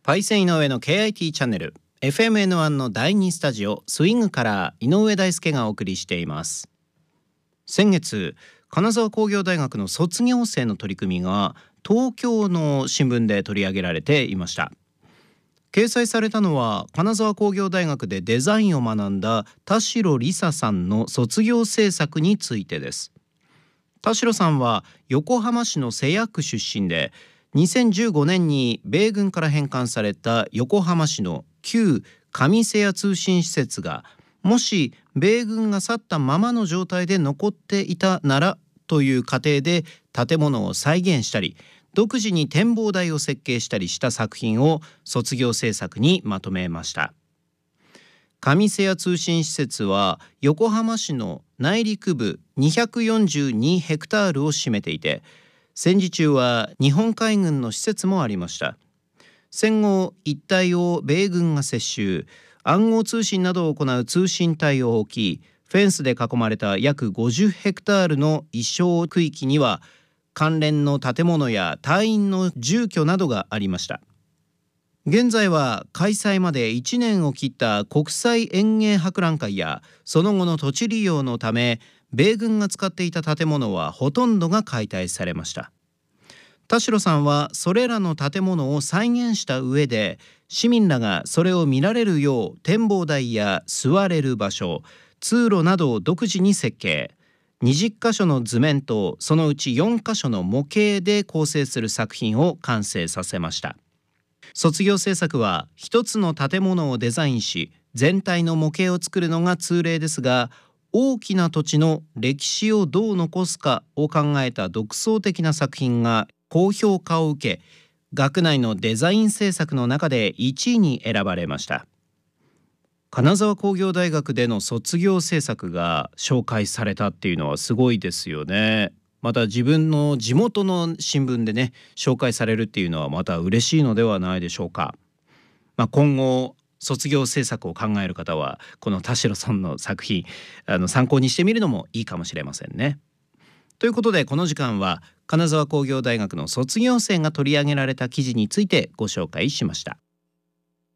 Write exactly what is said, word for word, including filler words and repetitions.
パイセン井上の ケーアイティー チャンネル エフエムエヌワン のだいにスタジオスイングから井上大輔がお送りしています。先月金沢工業大学の卒業生の取り組みが東京の新聞で取り上げられていました。掲載されたのは金沢工業大学でデザインを学んだ田代理沙さんの卒業制作についてです。田代さんは横浜市の瀬谷区出身で、にせんじゅうごねんに米軍から返還された横浜市の旧上瀬谷通信施設がもし米軍が去ったままの状態で残っていたならという過程で建物を再現したり、独自に展望台を設計したりした作品を卒業制作にまとめました。上瀬谷通信施設は横浜市の内陸部にひゃくよんじゅうにヘクタールを占めていて、戦時中は日本海軍の施設もありました。戦後一帯を米軍が接収、暗号通信などを行う通信帯を置き、フェンスで囲まれた約ごじゅうヘクタールの一生区域には関連の建物や隊員の住居などがありました。現在は開催までいちねんを切った国際園芸博覧会やその後の土地利用のため、米軍が使っていた建物はほとんどが解体されました。田代さんはそれらの建物を再現した上で、市民らがそれを見られるよう展望台や座れる場所、通路などを独自に設計。にじゅっかしょの図面とそのうちよんかしょの模型で構成する作品を完成させました。卒業制作は一つの建物をデザインし全体の模型を作るのが通例ですが、大きな土地の歴史をどう残すかを考えた独創的な作品が高評価を受け、学内のデザイン制作の中でいちいに選ばれました。金沢工業大学での卒業制作が紹介されたっていうのはすごいですよね。また自分の地元の新聞でね紹介されるっていうのはまた嬉しいのではないでしょうか。まあ、今後卒業制作を考える方はこの田代さんの作品あの参考にしてみるのもいいかもしれませんね。ということでこの時間は金沢工業大学の卒業生が取り上げられた記事についてご紹介しました。